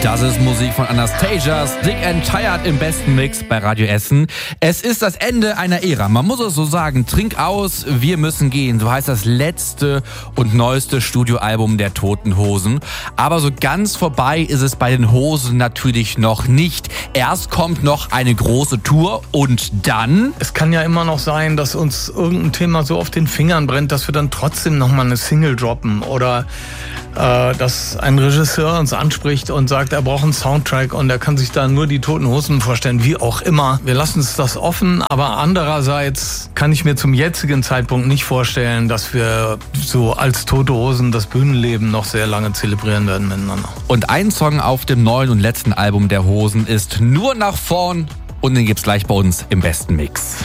Das ist Musik von Anastasia, Sick and Tired im besten Mix bei Radio Essen. Es ist das Ende einer Ära. Man muss es so sagen, trink aus, wir müssen gehen. So heißt das letzte und neueste Studioalbum der Toten Hosen. Aber so ganz vorbei ist es bei den Hosen natürlich noch nicht. Erst kommt noch eine große Tour und dann... Es kann ja immer noch sein, dass uns irgendein Thema so auf den Fingern brennt, dass wir dann trotzdem nochmal eine Single droppen. Oder dass ein Regisseur uns anspricht und sagt, er braucht einen Soundtrack und er kann sich da nur die Toten Hosen vorstellen, wie auch immer. Wir lassen uns das offen, aber andererseits kann ich mir zum jetzigen Zeitpunkt nicht vorstellen, dass wir so als Tote Hosen das Bühnenleben noch sehr lange zelebrieren werden miteinander. Und ein Song auf dem neuen und letzten Album der Hosen ist Nur nach vorn und den gibt's gleich bei uns im besten Mix.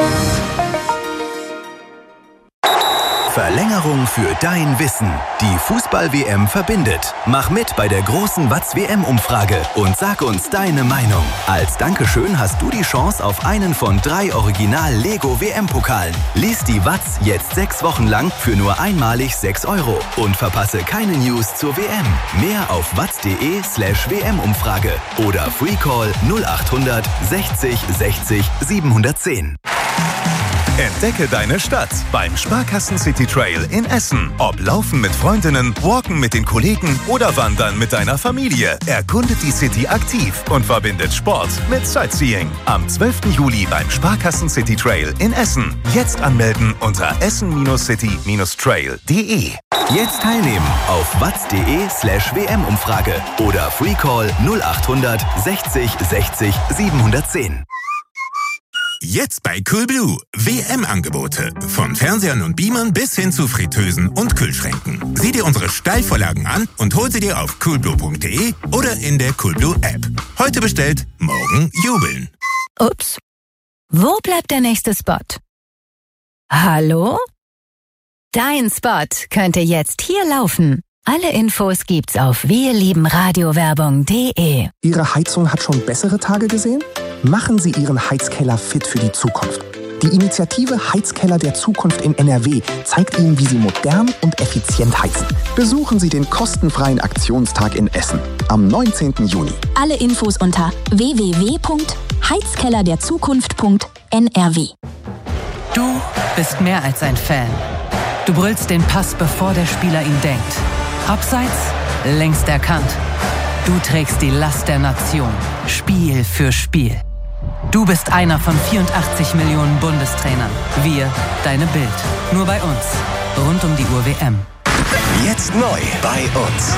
Verlängerung für dein Wissen. Die Fußball-WM verbindet. Mach mit bei der großen Watz-WM-Umfrage und sag uns deine Meinung. Als Dankeschön hast du die Chance auf einen von 3 Original-Lego-WM-Pokalen. Lies die Watz jetzt 6 Wochen lang für nur einmalig 6 € und verpasse keine News zur WM. Mehr auf watz.de/WM-Umfrage oder Freecall 0800 60 60 710. Entdecke deine Stadt beim Sparkassen City Trail in Essen. Ob Laufen mit Freundinnen, Walken mit den Kollegen oder Wandern mit deiner Familie. Erkundet die City aktiv und verbindet Sport mit Sightseeing. Am 12. Juli beim Sparkassen City Trail in Essen. Jetzt anmelden unter essen-city-trail.de. Jetzt teilnehmen auf watz.de/WM-Umfrage oder Freecall 0800 60 60 710. Jetzt bei Coolblue. WM-Angebote. Von Fernsehern und Beamern bis hin zu Fritteusen und Kühlschränken. Sieh dir unsere Steilvorlagen an und hol sie dir auf coolblue.de oder in der Coolblue-App. Heute bestellt, morgen jubeln. Ups. Wo bleibt der nächste Spot? Hallo? Dein Spot könnte jetzt hier laufen. Alle Infos gibt's auf wirliebenradiowerbung.de. Ihre Heizung hat schon bessere Tage gesehen? Machen Sie Ihren Heizkeller fit für die Zukunft. Die Initiative Heizkeller der Zukunft in NRW zeigt Ihnen, wie Sie modern und effizient heizen. Besuchen Sie den kostenfreien Aktionstag in Essen am 19. Juni. Alle Infos unter www.heizkellerderzukunft.nrw. Du bist mehr als ein Fan. Du brüllst den Pass, bevor der Spieler ihn denkt. Abseits, längst erkannt. Du trägst die Last der Nation, Spiel für Spiel. Du bist einer von 84 Millionen Bundestrainern. Wir, deine Bild. Nur bei uns. Rund um die Uhr WM. Jetzt neu bei uns.